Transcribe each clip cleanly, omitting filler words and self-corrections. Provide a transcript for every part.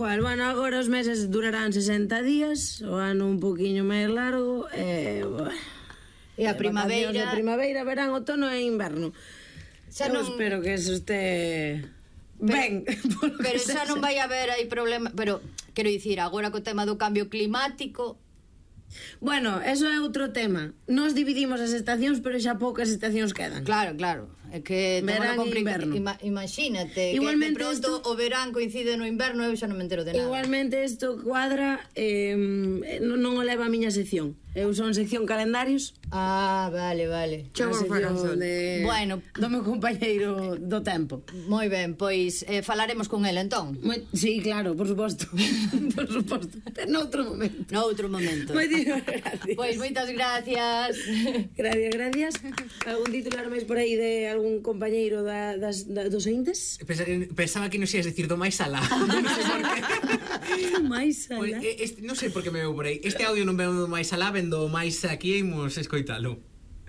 igual, bueno, agora os meses durarán 60 días, o ano un poquinho máis largo, E a primavera... A primavera, verán, outono e inverno. Eu espero que eso este... Ben, pero xa non vai haber aí problema, pero quero dicir, agora co tema do cambio climático. Bueno, eso é outro tema. Nos dividimos as estacións, pero xa poucas estacións quedan. Claro, é que verán e inverno. Imagínate igualmente que de pronto o verán coincide no inverno, eu xa non me entero de nada. Igualmente isto cuadra, non o leva a miña sección. Eu son sección calendarios. Ah, vale. A sección bueno, do meu compañeiro do tempo. Moi ben, pois falaremos con ele entón. Sí, claro, por suposto. Por suposto. Noutro momento. Moitísimas gracias. Pois moitas gracias. Gracias. Algún titular máis por aí de algún compañeiro dos ointes? Pensaba que non xías dicir do máis alá. Non sei por qué. máis alá? Non sei por que me veu por aí. Este audio non veu do máis alá, vendo máis aquí e imos escoitalo.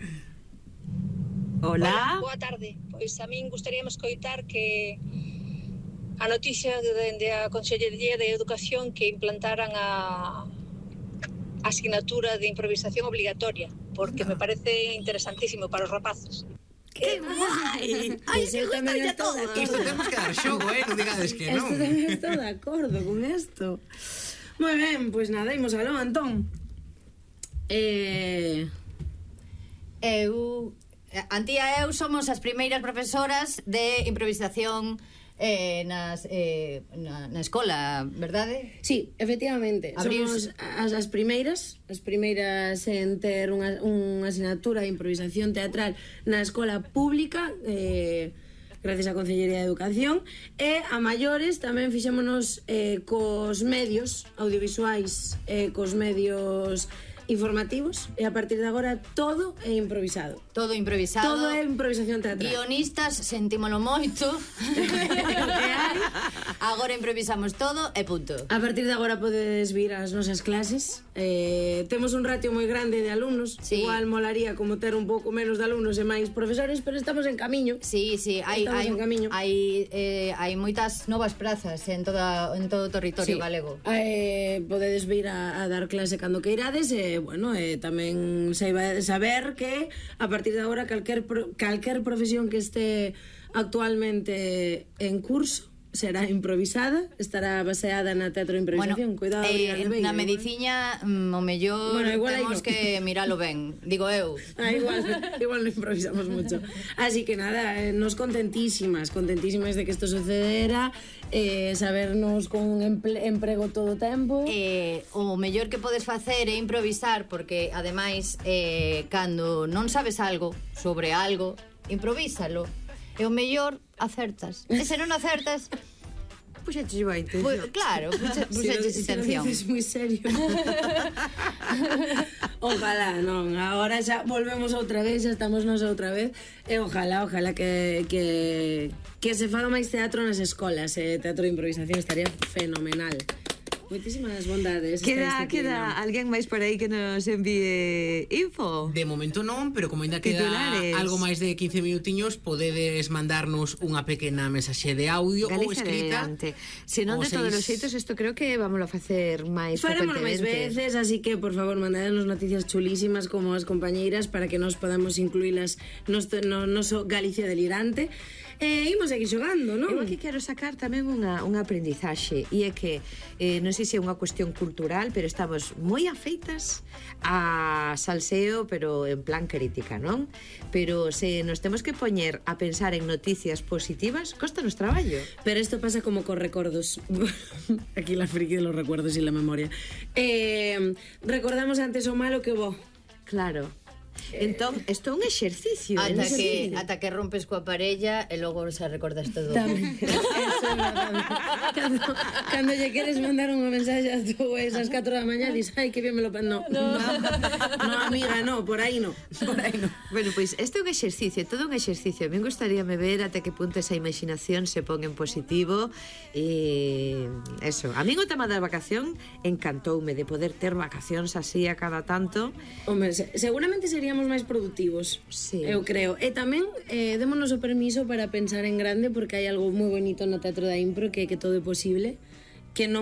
Hola, boa tarde. Pois a min gustaríame escoitar que a noticia de a Consellería de Educación que implantaran a asignatura de improvisación obligatoria, porque me parece interesantísimo para os rapaces. ¡Qué guai! Ai, que gusta ya todo. Isto temos que dar xogo, non digades que non. Isto tamén estou de acordo con isto. Moi ben, pois nada, imos aló, Antón. Antía e eu somos as primeiras profesoras de improvisación na escola, verdade? Sí, efectivamente. Somos as primeiras en ter unha asignatura de improvisación teatral na escola pública, gracias á Consellería de Educación, e a maiores tamén fixémonos cos medios audiovisuais, cos medios informativos, e a partir de agora todo é improvisado. Todo improvisado. Todo é improvisación teatral. Guionistas, sentímolo moito. Agora improvisamos todo e punto. A partir de agora podedes vir ás nosas clases. Temos un ratio moi grande de alumnos. Sí. Igual molaría como ter un pouco menos de alumnos e máis profesores, pero estamos en camiño. Sí, hai moitas novas prazas en todo o territorio galego. Podedes vir a dar clase cando queirades e, bueno, tamén saber que a partir de agora calquer profesión que este actualmente en curso será improvisada, estará baseada na teatro de improvisación. Cuidado, na mediciña o mellor temos que miralo ben, digo eu. Igual non improvisamos mucho. Así que nada, nos contentísimas de que isto sucedera, sabernos con un emprego todo o tempo. O mellor que podes facer é improvisar, porque ademais cando non sabes algo sobre algo, improvísalo. E o mellor acertas. E se non acertas, puxeches boa intención. Claro, puxeches intención. Si moi serio. Ojalá, non. Agora xa volvemos outra vez, xa estamos nos outra vez. E ojalá que se faga máis teatro nas escolas. Teatro de improvisación estaría fenomenal. Moitísimas bondades. Queda alguén máis por aí que nos envíe info? De momento non, pero como ainda queda algo máis de 15 minutiños, podedes mandarnos unha pequena mensaxe de audio ou escrita. Se non, de todos os xeitos, isto creo que vamos a facer máis frecuentemente. Faremos máis veces, así que, por favor, mandadnos noticias chulísimas como as compañeiras para que nos podamos incluílas no noso Galicia delirante. Imos seguir xogando, non? Eu aquí quero sacar tamén unha aprendizaxe, e é que non sei se é unha cuestión cultural, pero estamos moi afeitas a salseo, pero en plan crítica, non? Pero se nos temos que poñer a pensar en noticias positivas, costanos traballo. Pero isto pasa como cos recordos. Aquí la friki de los recuerdos y la memoria. Recordamos antes o malo que o bo. Claro. Entón, isto é un exercicio. Ata que rompes coa parella e logo se recordas todo. Tamén. Cando lle queres mandar unha mensaxe a tu ex ás 4 da mañá, dis, ai, que bien me lo... No, amiga, no, por aí no. Bueno, pois, este é un exercicio, todo un exercicio. A mí gustaríame ver até que punto esa imaginación se pon en positivo. E eso, a mí o tema da vacación encantoume, de poder ter vacacións así a cada tanto. Hombre, seguramente seríamos máis productivos, sí. Eu creo. E tamén démonos o permiso para pensar en grande, porque hai algo moi bonito no teatro da impro, que todo é posible, que non